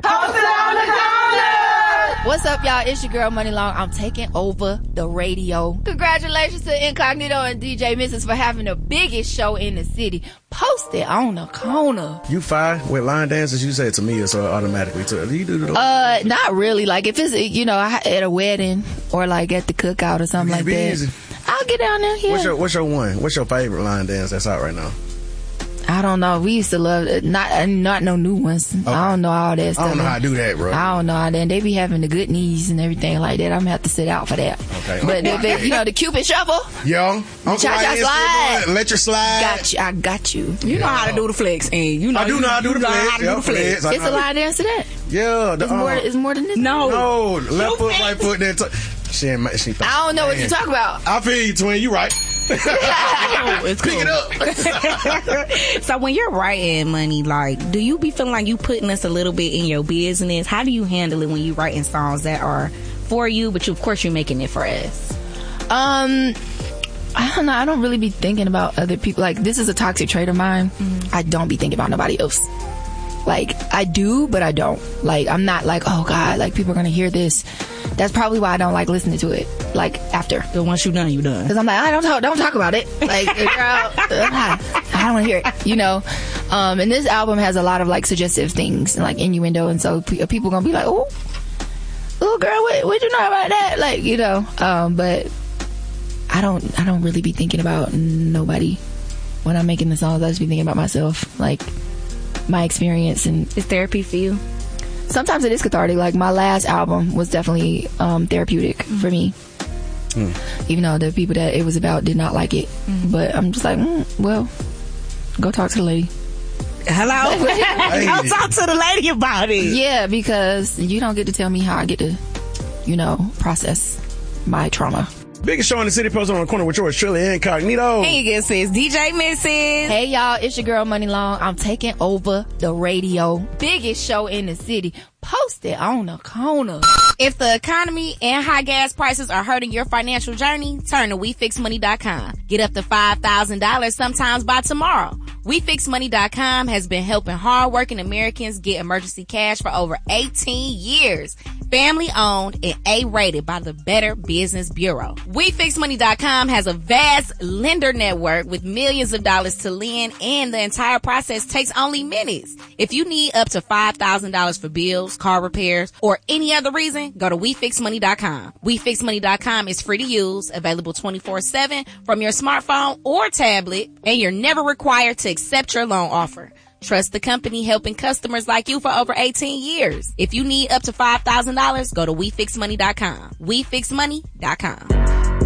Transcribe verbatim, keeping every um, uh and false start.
Post it on the corner. What's up, y'all? It's your girl, Money Long. I'm taking over the radio. Congratulations to Incognito and D J Missus for having the biggest show in the city. Post it on the corner. You fine with line dances? You say it to me, so automatically too. Do you do the? Uh, not really. Like if it's, you know, at a wedding or like at the cookout or something like that. Easy. I'll get down there. Yeah. What's your What's your one? What's your favorite line dance that's out right now? I don't know. We used to love it. Not not no new ones. Okay. I don't know all that stuff. I don't know how to do that, bro. I don't know how that. They be having the good knees and everything like that. I'm gonna have to sit out for that. Okay. But if it, you know, the Cupid shuffle. Yo, cha cha slide. Let your slide. Got you. I got you. You know how to do the flex, and you know I do know how to do the flex. How to do the flex. It's a line dance to that. Yeah. The, it's, uh, more, it's more than this. No. No. Left foot, right foot. Then t- she ain't. She. I don't know man. What you talk about. I feel you, twin. You right. Oh, it's Pick cool. it up. So when you're writing, Money, like, do you be feeling like you putting us a little bit in your business? How do you handle it when you writing songs that are for you, but you, of course you're making it for us? Um, I don't know. I don't really be thinking about other people. Like, this is a toxic trait of mine. Mm-hmm. I don't be thinking about nobody else. Like, I do, but I don't. Like, I'm not like, oh God, like people are gonna hear this. That's probably why I don't like listening to it. Like after, but once you done, you done. Because I'm like, I don't talk, don't talk about it. Like, girl, I don't want to hear it. You know. Um, and this album has a lot of like suggestive things and like innuendo, and so p- people gonna be like, oh, oh, girl, what, what you know about that? Like, you know. Um, but I don't, I don't really be thinking about nobody when I'm making the songs. I just be thinking about myself, like my experience. And it's therapy for you. Sometimes it is cathartic. Like my last album was definitely um, therapeutic mm-hmm. for me. Mm. Even though the people that it was about did not like it. Mm-hmm. But I'm just like, mm, well, go talk to the lady. Hello? Go talk to the lady about it. Yeah, because you don't get to tell me how I get to, you know, process my trauma. Biggest show in the city, posted on the corner with yours truly, Incognito. Hey, you get sis, D J Missus. Hey, y'all, it's your girl, Money Long. I'm taking over the radio. Biggest show in the city. Post it on the corner. If the economy and high gas prices are hurting your financial journey, turn to we fix money dot com. Get up to five thousand dollars sometimes by tomorrow. we fix money dot com has been helping hardworking Americans get emergency cash for over eighteen years. Family owned and A-rated by the Better Business Bureau. we fix money dot com has a vast lender network with millions of dollars to lend, and the entire process takes only minutes. If you need up to five thousand dollars for bills, car repairs, or any other reason, go to we fix money dot com. we fix money dot com is free to use, available twenty-four seven from your smartphone or tablet, and you're never required to accept your loan offer. Trust the company helping customers like you for over eighteen years. If you need up to five thousand dollars, go to we fix money dot com. we fix money dot com.